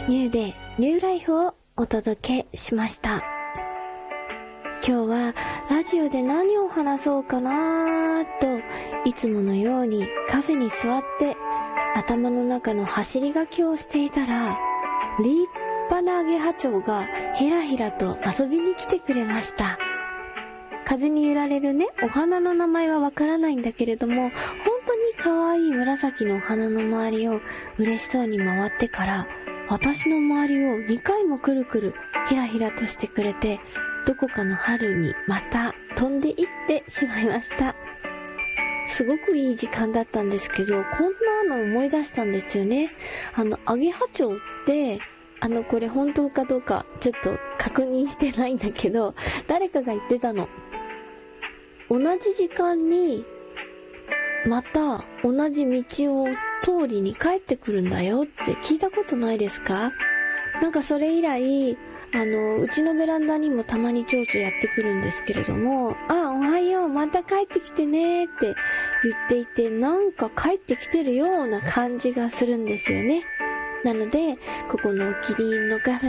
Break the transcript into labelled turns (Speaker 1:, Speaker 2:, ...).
Speaker 1: ニューデイニューライフをお届けしました。今日はラジオで何を話そうかなといつものようにカフェに座って頭の中の走り書きをしていたら、立派なアゲハチョウがひらひらと遊びに来てくれました。風に揺られるね、お花の名前はわからないんだけれども、本当に可愛い紫のお花の周りを嬉しそうに回ってから、私の周りを2回もくるくるひらひらとしてくれて、どこかの春にまた飛んでいってしまいました。すごくいい時間だったんですけど、こんなの思い出したんですよね。アゲハチョウって、これ本当かどうかちょっと確認してないんだけど、誰かが言ってたの。同じ時間にまた同じ道を通りに帰ってくるんだよって聞いたことないですか？なんかそれ以来うちのベランダにもたまに蝶々やってくるんですけれども、おはよう、また帰ってきてねって言っていて、なんか帰ってきてるような感じがするんですよね。なのでここのキリンのカフェ